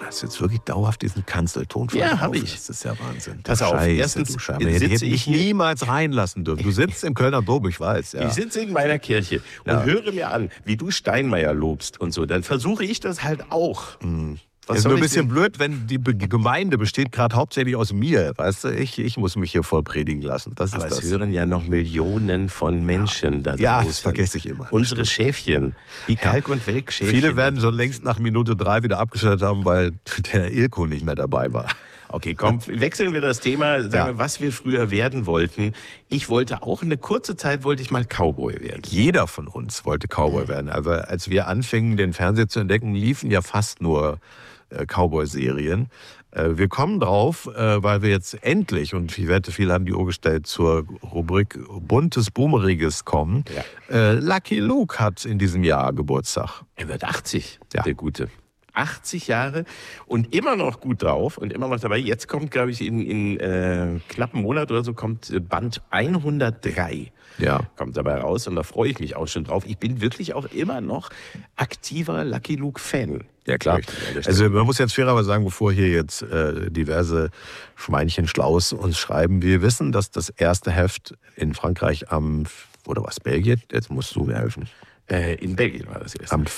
hast jetzt wirklich dauerhaft diesen Kanzelton von Ja, habe ich. Das ist ja Wahnsinn. Pass auf, erstens sitze ich niemals reinlassen dürfen. Du sitzt im Kölner Dom, ich weiß. Ja. Ich sitze in meiner Kirche und höre mir an, wie du Steinmeier lobst und so. Dann versuche ich das halt auch. Es ist nur ein bisschen blöd, wenn die Gemeinde besteht gerade hauptsächlich aus mir. Weißt du, ich muss mich hier voll predigen lassen. Aber es hören ja noch Millionen von Menschen da draußen. Ja, das vergesse ich immer. Unsere Schäfchen, die Kalk- und Welk-Schäfchen. Viele werden schon längst nach Minute 3 wieder abgeschaltet haben, weil der Ilko nicht mehr dabei war. Okay, komm, wechseln wir das Thema, sagen wir, was wir früher werden wollten. Ich wollte auch eine kurze Zeit, wollte ich mal Cowboy werden. Jeder von uns wollte Cowboy werden. Aber als wir anfingen, den Fernseher zu entdecken, liefen ja fast nur Cowboy-Serien. Wir kommen drauf, weil wir jetzt endlich, und ich wette, viele haben die Uhr gestellt, zur Rubrik Buntes Boomeriges kommen. Ja. Lucky Luke hat in diesem Jahr Geburtstag. Er wird 80, der Gute. 80 Jahre und immer noch gut drauf und immer noch dabei. Jetzt kommt, glaube ich, in knappen Monat oder so, kommt Band 103. Ja. Kommt dabei raus und da freue ich mich auch schon drauf. Ich bin wirklich auch immer noch aktiver Lucky Luke-Fan. Ja, klar. Also man muss jetzt fairerweise sagen, bevor hier jetzt diverse Schweinchen Schlaus uns schreiben, wir wissen, dass das erste Heft in Frankreich Belgien? Jetzt musst du mir helfen. In Belgien war das erste. Am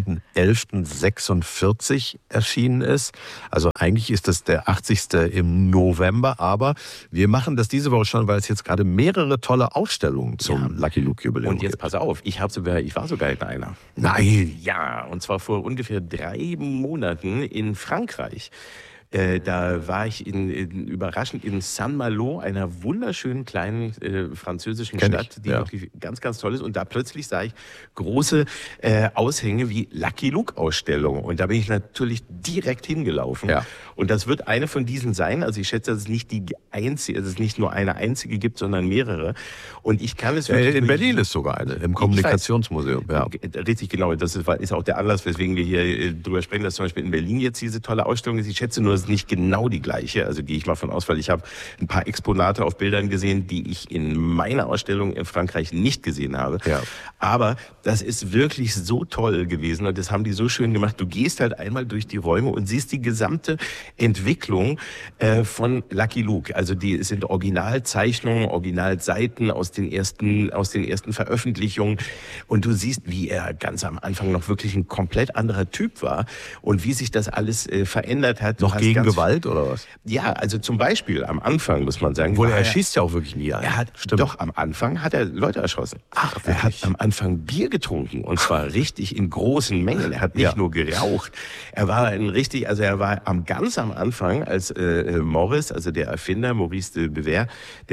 14.11.46 erschienen ist. Also eigentlich ist das der 80. im November, aber wir machen das diese Woche schon, weil es jetzt gerade mehrere tolle Ausstellungen zum Lucky Luke Jubiläum gibt. Und jetzt pass auf, ich war sogar in einer. Nein! Ja, und zwar vor ungefähr 3 Monaten in Frankreich. Da war ich überraschend in Saint-Malo, einer wunderschönen kleinen französischen Stadt, die wirklich ganz, ganz toll ist. Und da plötzlich sah ich große Aushänge wie Lucky Luke-Ausstellung. Und da bin ich natürlich direkt hingelaufen. Ja. Und das wird eine von diesen sein. Also ich schätze, dass es nicht nicht nur eine einzige gibt, sondern mehrere. Und ich kann es wirklich... In Berlin ist sogar eine, im Kommunikationsmuseum. Ja. Richtig, genau. Das ist auch der Anlass, weswegen wir hier drüber sprechen, dass zum Beispiel in Berlin jetzt diese tolle Ausstellung ist. Ich schätze nur, es ist nicht genau die gleiche. Also gehe ich mal von aus, weil ich habe ein paar Exponate auf Bildern gesehen, die ich in meiner Ausstellung in Frankreich nicht gesehen habe. Ja. Aber das ist wirklich so toll gewesen und das haben die so schön gemacht. Du gehst halt einmal durch die Räume und siehst die gesamte Entwicklung von Lucky Luke. Also es sind Originalzeichnungen, Originalseiten aus den ersten Veröffentlichungen und du siehst, wie er ganz am Anfang noch wirklich ein komplett anderer Typ war und wie sich das alles verändert hat. Noch gegen Gewalt oder was? Ja, also zum Beispiel am Anfang, muss man sagen. Er schießt ja auch wirklich nie ein. Doch, am Anfang hat er Leute erschossen. Ach, wirklich? Er hat am Anfang Bier getrunken und zwar richtig in großen Mengen. Er hat nicht nur geraucht. Er war ganz am Anfang, als Morris, also der Erfinder, Maurice de Bever,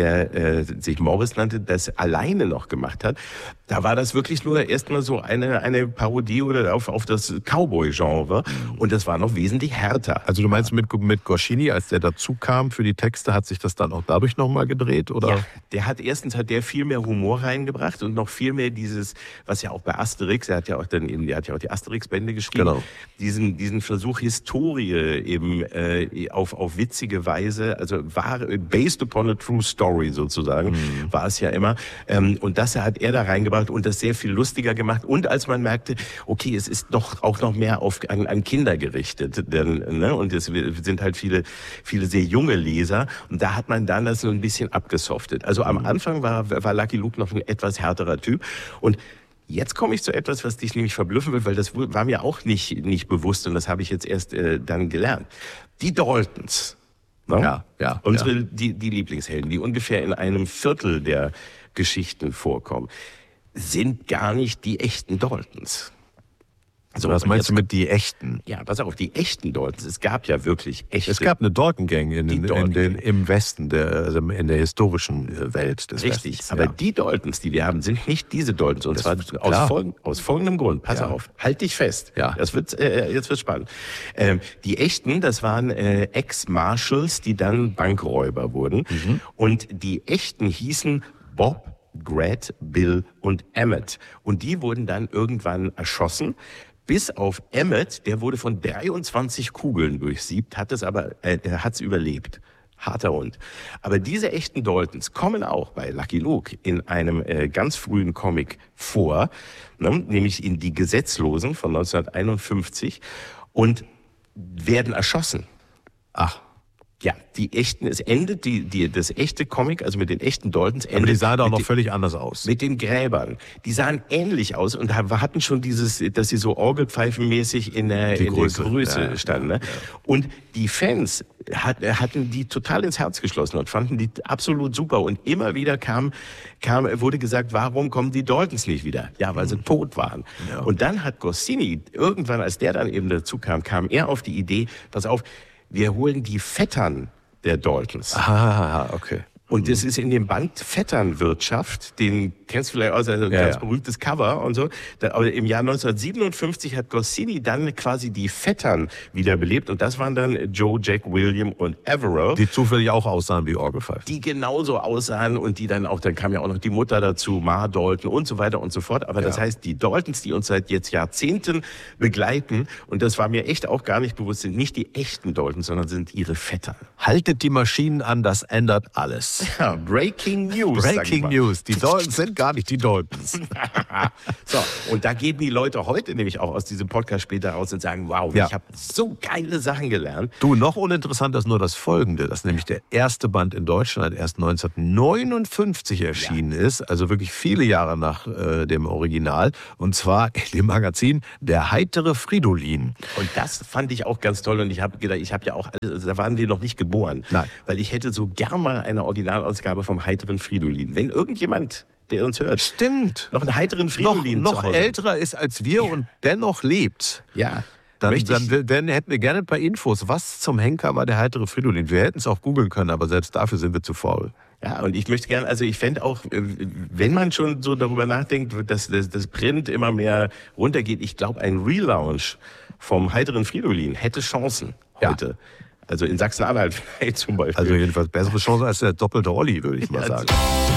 der sich Morris nannte, das alleine noch gemacht hat. Da war das wirklich nur erstmal so eine Parodie oder auf das Cowboy-Genre und das war noch wesentlich härter. Also du meinst mit Goscinny, als der dazu kam für die Texte, hat sich das dann auch dadurch nochmal gedreht, oder? Ja, der hat viel mehr Humor reingebracht und noch viel mehr dieses, was ja auch bei Asterix, er hat ja auch die Asterix-Bände geschrieben, genau. diesen Versuch, Historie eben auf witzige Weise, also based upon a true story sozusagen, war es ja immer. Und das hat er da reingebracht und das sehr viel lustiger gemacht. Und als man merkte, okay, es ist doch auch noch mehr an Kinder gerichtet, und es sind halt viele sehr junge Leser. Und da hat man dann das so ein bisschen abgesoftet. Also am Anfang war Lucky Luke noch ein etwas härterer Typ. Und jetzt komme ich zu etwas, was dich nämlich verblüffen wird, weil das war mir auch nicht bewusst und das habe ich jetzt erst dann gelernt. Die Daltons. Ne? Ja. Die Lieblingshelden, die ungefähr in einem Viertel der Geschichten vorkommen, sind gar nicht die echten Daltons. So, was meinst du mit die echten? Ja, pass auf, die echten Daltons. Es gab ja wirklich echte. Es gab eine Dalton-Gang im Westen, in der historischen Welt des Richtig, Westens. aber die Daltons, die wir haben, sind nicht diese Daltons. Und zwar aus folgendem Grund. Pass auf, halt dich fest. Ja. Jetzt wird's spannend. Die echten, das waren Ex-Marshals, die dann Bankräuber wurden. Und die echten hießen Bob, Grat, Bill und Emmett. Und die wurden dann irgendwann erschossen. Bis auf Emmett, der wurde von 23 Kugeln durchsiebt, er hat's überlebt. Harter Hund. Aber diese echten Daltons kommen auch bei Lucky Luke in einem ganz frühen Comic vor, nämlich in Die Gesetzlosen von 1951. Und werden erschossen. Ach. Ja, es endet das echte Comic, also mit den echten Daltons endet. Aber die sahen auch noch völlig anders aus. Mit den Gräbern. Die sahen ähnlich aus und hatten schon dass sie so orgelpfeifenmäßig in der Größe standen. Ne? Und die Fans hatten die total ins Herz geschlossen und fanden die absolut super. Und immer wieder wurde gesagt, warum kommen die Daltons nicht wieder? Ja, weil sie tot waren. Ja. Und dann hat Goscinny, irgendwann, als der dann eben dazu kam er auf die Idee, pass auf, wir holen die Vettern der Daltons. Ah, okay. Und das ist in dem Band Vetternwirtschaft, den kennst du vielleicht aus, also ein ganz berühmtes Cover und so. Aber im Jahr 1957 hat Goscinny dann quasi die Vettern wiederbelebt und das waren dann Joe, Jack, William und Averill. Die zufällig auch aussahen wie Orgelpfeifen. Die genauso aussahen und die dann kam ja auch noch die Mutter dazu, Ma Dalton und so weiter und so fort. Aber das heißt, die Daltons, die uns seit jetzt Jahrzehnten begleiten, und das war mir echt auch gar nicht bewusst, sind nicht die echten Daltons, sondern sind ihre Vettern. Haltet die Maschinen an, das ändert alles. Ja, Breaking News. Breaking News. Die Daltons sind gar nicht die Daltons. So, und da gehen die Leute heute nämlich auch aus diesem Podcast später raus und sagen, wow, ich habe so geile Sachen gelernt. Du, noch uninteressanter ist nur das Folgende, dass nämlich der erste Band in Deutschland erst 1959 erschienen ist, also wirklich viele Jahre nach dem Original, und zwar in dem Magazin Der heitere Fridolin. Und das fand ich auch ganz toll und ich habe gedacht, da waren wir noch nicht geboren. Nein. Weil ich hätte so gern mal eine Originalausgabe vom heiteren Fridolin. Wenn irgendjemand, der uns hört, stimmt, noch einen heiteren Fridolin noch älterer ist als wir und dennoch lebt. Ja. Dann hätten wir gerne ein paar Infos. Was zum Henker war der heitere Fridolin? Wir hätten es auch googeln können, aber selbst dafür sind wir zu faul. Ja, und ich möchte gerne, also ich fände auch, wenn man schon so darüber nachdenkt, dass das Print immer mehr runtergeht, ich glaube, ein Relaunch vom heiteren Fridolin hätte Chancen heute. Ja. Also in Sachsen-Anhalt vielleicht zum Beispiel. Also jedenfalls bessere Chance als der doppelte Olli, würde ich mal sagen.